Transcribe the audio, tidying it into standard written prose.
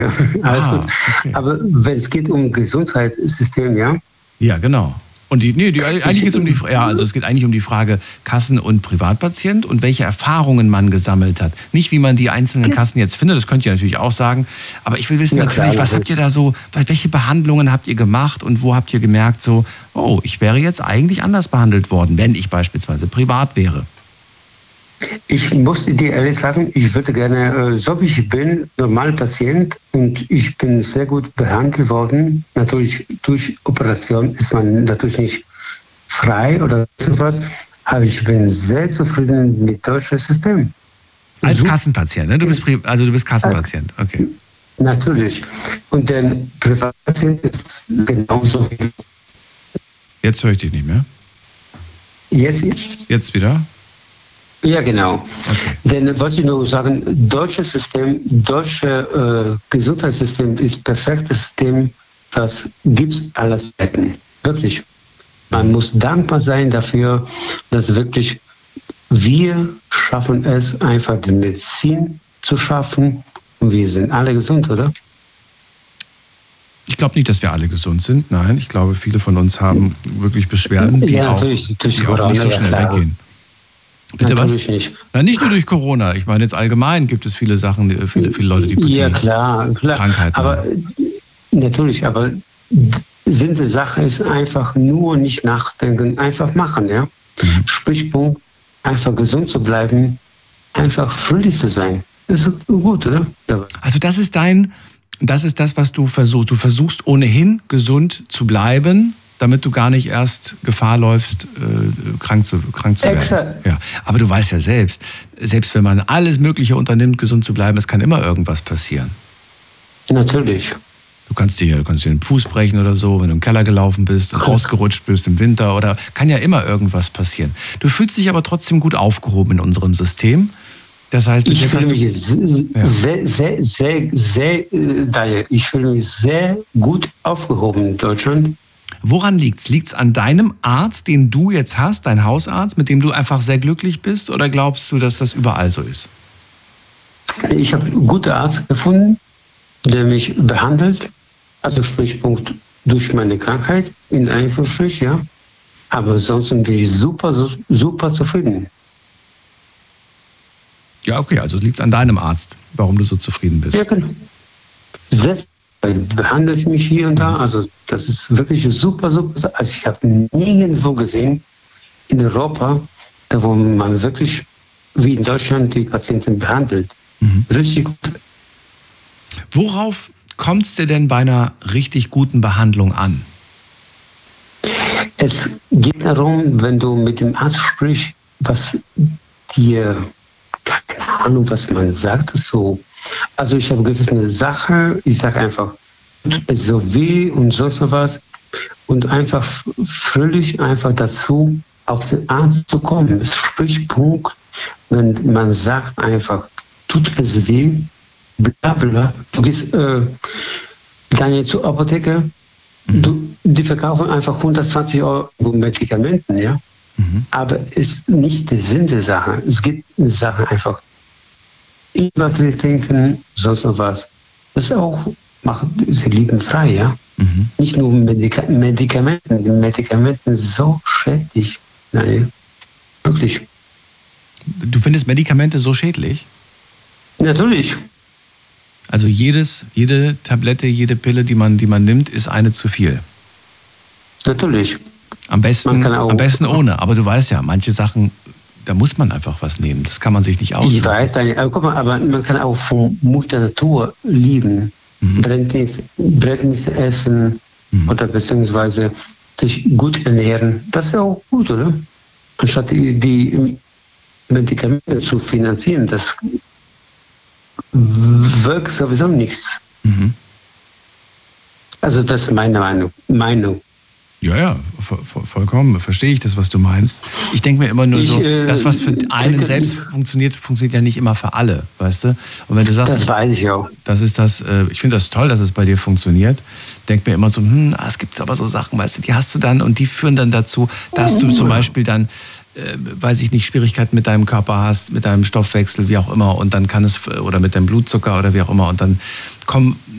Alles gut. Okay. Aber wenn es geht um Gesundheitssystem, ja? Ja, genau. Und eigentlich geht's es geht eigentlich um die Frage Kassen- und Privatpatient und welche Erfahrungen man gesammelt hat. Nicht, wie man die einzelnen Kassen jetzt findet, das könnt ihr natürlich auch sagen. Aber ich will wissen was habt ihr da so, welche Behandlungen habt ihr gemacht und wo habt ihr gemerkt so, oh, ich wäre jetzt eigentlich anders behandelt worden, wenn ich beispielsweise privat wäre? Ich muss dir ehrlich sagen, ich würde gerne, so wie ich bin, normal Patient und ich bin sehr gut behandelt worden. Natürlich durch Operation ist man natürlich nicht frei oder sowas, aber ich bin sehr zufrieden mit dem deutschen System. Als Kassenpatient, ne? Du bist Kassenpatient, okay. Natürlich. Und der Privatpatient ist genauso wie... Jetzt höre ich dich nicht mehr. Jetzt wieder? Ja, genau. Okay. Denn wollte ich nur sagen, deutsche Gesundheitssystem ist perfektes System, das gibt es aller Zeiten. Wirklich. Man muss dankbar sein dafür, dass wirklich wir schaffen es, einfach die Medizin zu schaffen. Und wir sind alle gesund, oder? Ich glaube nicht, dass wir alle gesund sind. Nein, ich glaube, viele von uns haben wirklich Beschwerden, die auch nicht so schnell weggehen. Bitte was? Nicht. Na, nicht nur durch Corona. Ich meine, jetzt allgemein gibt es viele Sachen, viele Leute, die Krankheiten haben. Natürlich, aber Sinn der Sache ist einfach nur nicht nachdenken, einfach machen, ja. Sprichpunkt, einfach gesund zu bleiben, einfach fröhlich zu sein. Das ist gut, oder? Also das ist das, was du versuchst. Du versuchst ohnehin gesund zu bleiben, damit du gar nicht erst Gefahr läufst, krank zu werden. Ja. Aber du weißt ja selbst wenn man alles Mögliche unternimmt, gesund zu bleiben, es kann immer irgendwas passieren. Natürlich. Du kannst dir den Fuß brechen oder so, wenn du im Keller gelaufen bist und ausgerutscht bist im Winter oder kann ja immer irgendwas passieren. Du fühlst dich aber trotzdem gut aufgehoben in unserem System. Das heißt, ich fühle mich sehr gut aufgehoben in Deutschland. Woran liegt's? Liegt's an deinem Arzt, den du jetzt hast, dein Hausarzt, mit dem du einfach sehr glücklich bist? Oder glaubst du, dass das überall so ist? Ich habe einen guten Arzt gefunden, der mich behandelt. Also Sprichpunkt durch meine Krankheit, in Anführungsstrichen, ja. Aber sonst bin ich super zufrieden. Ja, okay, also liegt's an deinem Arzt, warum du so zufrieden bist. Ja, genau. Behandelt mich hier und da, also das ist wirklich super. Also ich habe nirgendwo gesehen in Europa, da wo man wirklich wie in Deutschland die Patienten behandelt. Richtig gut. Worauf kommt es dir denn bei einer richtig guten Behandlung an? Es geht darum, wenn du mit dem Arzt sprichst, was dir, keine Ahnung, was man sagt, so. Also ich habe gewisse Sache, ich sage einfach, so weh und sonst was und einfach fröhlich einfach dazu, auf den Arzt zu kommen. Sprichpunkt, wenn man sagt einfach, tut es weh, bla bla, du gehst dann zur Apotheke, die verkaufen einfach 120 € Medikamenten, ja. Aber ist nicht der Sinn der Sache. Es geht eine Sache einfach, Ingwer trinken, sonst noch was. Das ist auch, sie liegen frei, ja. Nicht nur Medikamenten. Die Medikamenten sind so schädlich. Nein, wirklich. Du findest Medikamente so schädlich? Natürlich. Also jede Tablette, jede Pille, die man nimmt, ist eine zu viel. Natürlich. Am besten ohne. Aber du weißt ja, manche Sachen, da muss man einfach was nehmen. Das kann man sich nicht aussuchen. Ich weiß, aber guck mal, aber man kann auch von Mutter Natur lieben. Brennt nicht essen oder beziehungsweise sich gut ernähren. Das ist auch gut, oder? Anstatt die Medikamente zu finanzieren, das wirkt sowieso nichts. Also das ist meine Meinung. Ja, vollkommen. Verstehe ich das, was du meinst. Ich denke mir immer nur das, was für einen selbst funktioniert, funktioniert ja nicht immer für alle, weißt du? Und wenn du sagst, das weiß ich auch. Ich finde das toll, dass es bei dir funktioniert, denk mir immer so, es gibt aber so Sachen, weißt du, die hast du dann und die führen dann dazu, dass du zum Beispiel dann, weiß ich nicht, Schwierigkeiten mit deinem Körper hast, mit deinem Stoffwechsel, wie auch immer, und dann kann es, oder mit deinem Blutzucker oder wie auch immer, und dann kommen